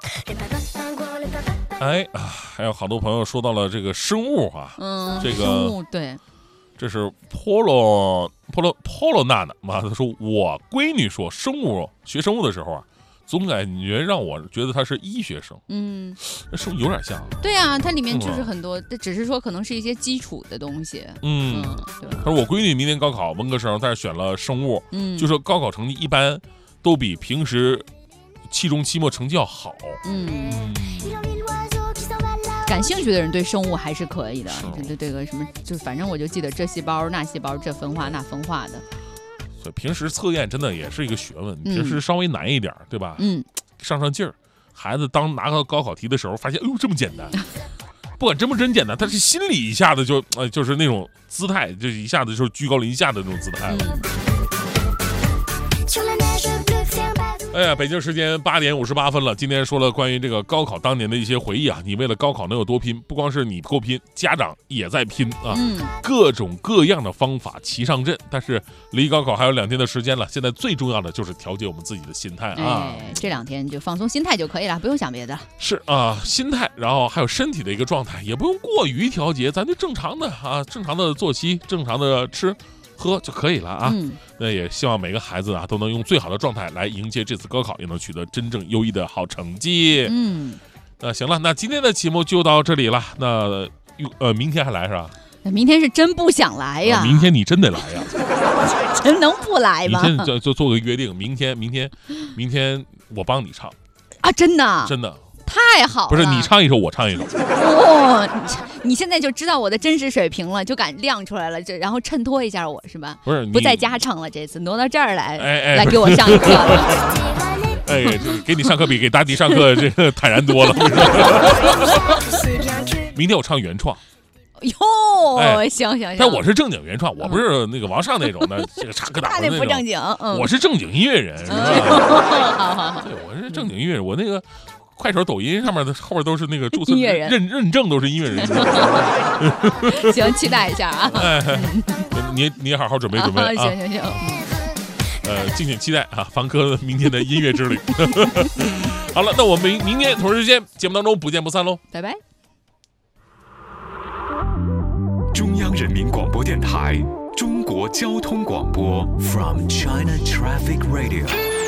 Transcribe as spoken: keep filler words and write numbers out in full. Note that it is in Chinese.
哎啊，还有好多朋友说到了这个生物啊， 嗯， 这个生物对， 这是 Polo Polo Polo 娜娜嘛，他说我闺女说生物学生物的时候啊，总感觉让我觉得她是医学生， 嗯， 那是不是有点像？ 对啊，它里面就是很多，只是说可能是一些基础的东西， 嗯， 嗯对吧？ 他说我闺女明年高考文科生，但是选了生物， 嗯， 就说高考成绩一般，都比平时期中期末成绩要好。 嗯。感兴趣的人对生物还是可以的，对对这个什么，就反正我就记得这细胞那细胞这分化那分化的。 所以平时测验真的也是一个学问，平时稍微难一点，对吧？ 嗯， 上上劲儿。孩子当拿到高考题的时候，发现哎呦这么简单，不管真不真简单，但是心里一下子就呃就是那种姿态，就一下子就是居高临下的那种姿态了。嗯哎呀，北京时间八点五十八分了。今天说了关于这个高考当年的一些回忆啊，你为了高考能有多拼？不光是你够拼，家长也在拼啊， 嗯、 各种各样的方法齐上阵。但是离高考还有两天的时间了，现在最重要的就是调节我们自己的心态啊。 哎、这两天就放松心态就可以了，不用想别的。 是啊，心态，然后还有身体的一个状态，也不用过于调节，咱就正常的啊，正常的作息，正常的吃。喝就可以了啊， 嗯， 那也希望每个孩子啊都能用最好的状态来迎接这次高考，也能取得真正优异的好成绩。 嗯， 那行了，那今天的节目就到这里了。那呃，明天还来是吧？ 那明天是真不想来呀、 啊。明天你真得来呀， 真能不来吗？ 你先就就做个约定，明天明天明天我帮你唱啊，真的真的。 太好了， 不是你唱一首，我唱一首。 哦，你现在就知道我的真实水平了，就敢亮出来了，就然后衬托一下我是吧？ 不是， 不在家唱了，这次挪到这儿来， 哎哎， 来给我上一课。 哎，给你上课比给大迪上课这个坦然多了。明天我唱原创。 哟、哎，行行行， 但我是正经原创，我不是那个王上那种的，这个插科打诨那种。 那不正经，嗯， 我是正经音乐人，是吧？ 好好好， 对，我是正经音乐人，我那个快手、抖音上面的后边都是那个注册音乐人认认证，都是音乐人。 行，期待一下啊！ 哎，你你也好好准备准备啊！ 行行行， 呃，敬请期待啊，凡哥明天的音乐之旅。好了，那我们明天同时间节目当中不见不散喽， 拜拜。 中央人民广播电台中国交通广播 From China Traffic Radio。